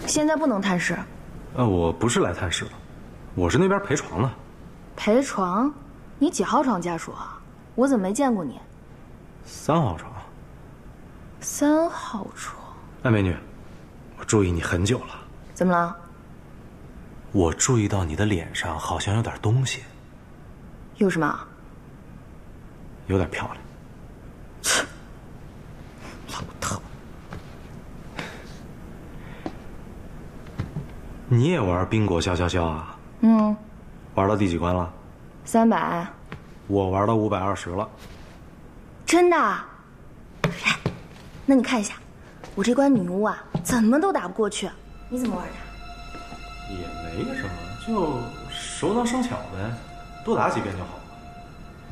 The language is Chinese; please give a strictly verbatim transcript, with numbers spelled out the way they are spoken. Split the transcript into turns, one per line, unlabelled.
现在不能探视。
呃，我不是来探视的，我是那边陪床的。
陪床？你几号床家属啊？我怎么没见过你？
三号床。
三号床。
哎，美女，我注意你很久了。
怎么了？
我注意到你的脸上好像有点东西。
有什么？
有点漂亮。
切，老头。
你也玩宾果消消消啊？
嗯。
玩到第几关了？
三百。
我玩到五百二十了。
真的？哎，那你看一下，我这关女巫啊，怎么都打不过去。你怎么玩的？
也没什么，就熟能生巧呗，多打几遍就好。